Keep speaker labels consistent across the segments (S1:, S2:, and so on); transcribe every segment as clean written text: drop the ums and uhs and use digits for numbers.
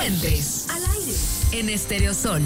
S1: Puentes. Al aire. En Estéreo Sol.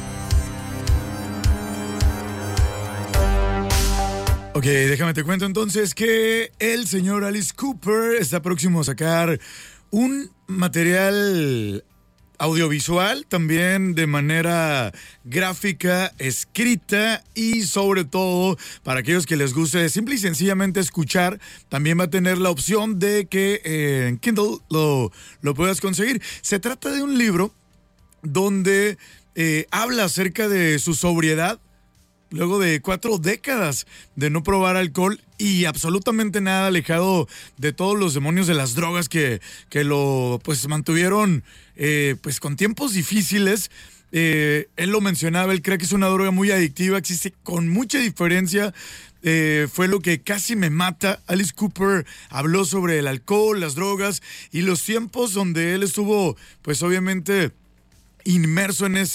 S2: Ok, déjame te cuento entonces que el señor Alice Cooper está próximo a sacar un material audiovisual, también de manera gráfica, escrita y sobre todo para aquellos que les guste simple y sencillamente escuchar, también va a tener la opción de que en Kindle lo puedas conseguir. Se trata de un libro donde habla acerca de su sobriedad luego de 4 décadas de no probar alcohol y absolutamente nada alejado de todos los demonios de las drogas que lo pues mantuvieron pues con tiempos difíciles. Él lo mencionaba, él cree que es una droga muy adictiva, existe con mucha diferencia. Fue lo que casi me mata. Alice Cooper habló sobre el alcohol, las drogas y los tiempos donde él estuvo pues obviamente inmerso en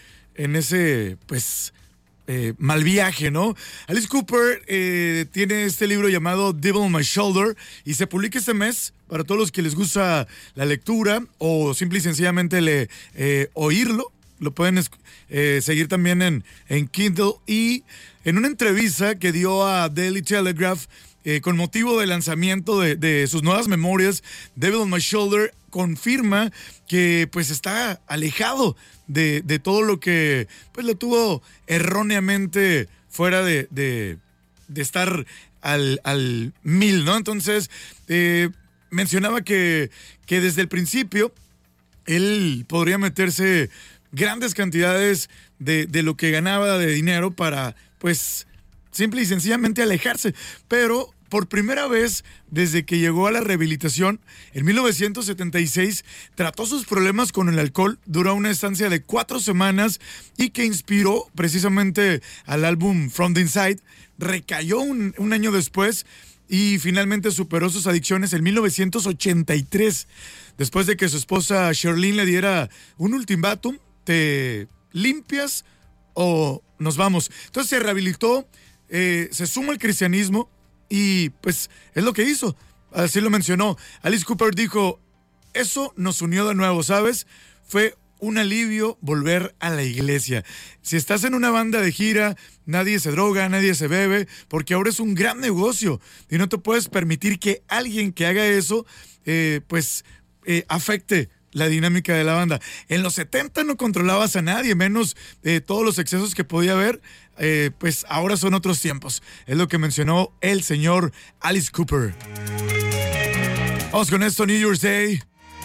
S2: ese pues mal viaje, ¿no? Alice Cooper tiene este libro llamado Devil on My Shoulder y se publica este mes para todos los que les gusta la lectura o simple y sencillamente oírlo. Lo pueden seguir también en Kindle. Y en una entrevista que dio a Daily Telegraph con motivo del lanzamiento de sus nuevas memorias, Devil on My Shoulder confirma que pues está alejado de todo lo que pues lo tuvo erróneamente fuera de estar al 1000, ¿no? Entonces mencionaba que desde el principio él podría meterse grandes cantidades de lo que ganaba de dinero para pues simple y sencillamente alejarse, pero por primera vez desde que llegó a la rehabilitación, en 1976, trató sus problemas con el alcohol, duró una estancia de 4 semanas y que inspiró precisamente al álbum From the Inside. Recayó un año después y finalmente superó sus adicciones en 1983, después de que su esposa Shirlene le diera un ultimátum: te limpias o nos vamos. Entonces se rehabilitó, se suma al cristianismo y pues es lo que hizo. Así lo mencionó. Alice Cooper dijo, eso nos unió de nuevo, ¿sabes? Fue un alivio volver a la iglesia. Si estás en una banda de gira, nadie se droga, nadie se bebe, porque ahora es un gran negocio y no te puedes permitir que alguien que haga eso afecte la dinámica de la banda. En los 70 no controlabas a nadie, menos todos los excesos que podía haber. Pues ahora son otros tiempos. Es lo que mencionó el señor Alice Cooper. Vamos con esto, New Year's Day.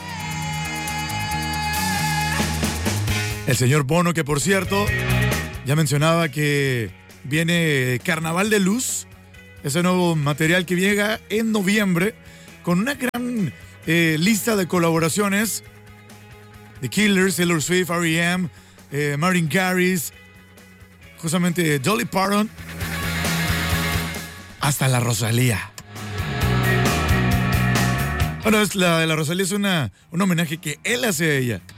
S2: El señor Bono, que por cierto ya mencionaba que viene Carnaval de Luz, ese nuevo material que llega en noviembre con una gran lista de colaboraciones. The Killers, Taylor Swift, R.E.M., Martin Garrix, justamente Dolly Parton, hasta la Rosalía. Bueno, la de la Rosalía es un homenaje que él hace a ella.